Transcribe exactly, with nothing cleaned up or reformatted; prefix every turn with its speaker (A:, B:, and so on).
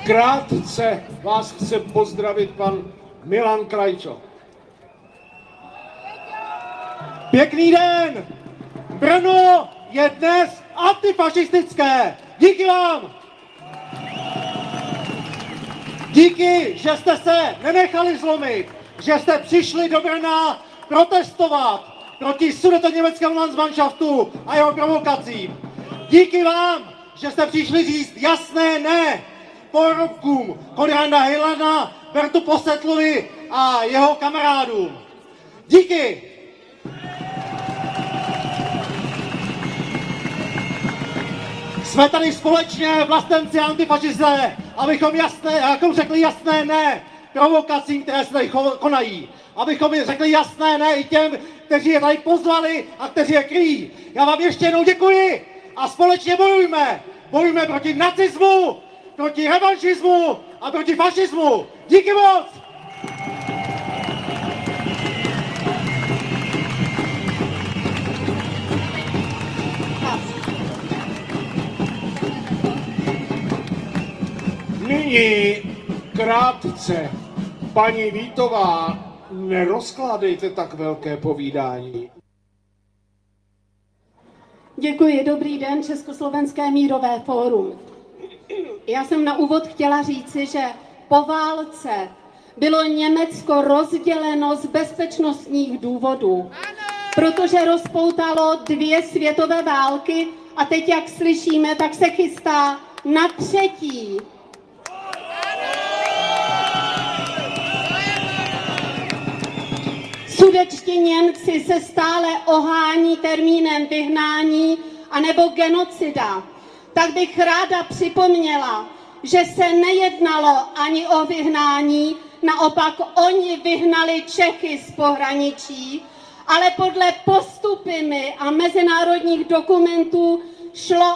A: Krátce vás chce pozdravit pan Milan Krajčo.
B: Pěkný den! Brno je dnes antifašistické! Díky vám! Díky, že jste se nenechali zlomit, že jste přišli do Brna protestovat proti sudetoněmeckému Landsmannschaftu a jeho provokacím. Díky vám, že jste přišli říct jasné ne porobkům Konrada Heylena, Bertu Posseltlovi a jeho kamarádům. Díky! Jsme tady společně, vlastenci a antifašisté, abychom, jasné, abychom řekli jasné ne provokacím, které se tady konají. Abychom řekli jasné ne i těm, kteří je tady pozvali a kteří je kryjí. Já vám ještě jednou děkuji a společně bojujme. Bojujme proti nacismu, proti revanšismu a proti fašismu. Díky moc!
A: Nyní krátce, paní Vítová, nerozkládejte tak velké povídání.
C: Děkuji, dobrý den, Československé mírové fórum. Já jsem na úvod chtěla říci, že po válce bylo Německo rozděleno z bezpečnostních důvodů, protože rozpoutalo dvě světové války a teď, jak slyšíme, tak se chystá na třetí. Sudetští Němci se stále ohání termínem vyhnání anebo genocida. Tak bych ráda připomněla, že se nejednalo ani o vyhnání, naopak oni vyhnali Čechy z pohraničí, ale podle postupy a mezinárodních dokumentů šlo